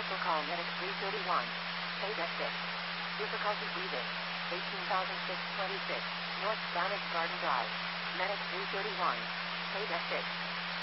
Commercial call Medic 331. Paid at 6. Difficulty breathing. 18,626. North Spanish Garden Drive. Medic 331. Paid at 6.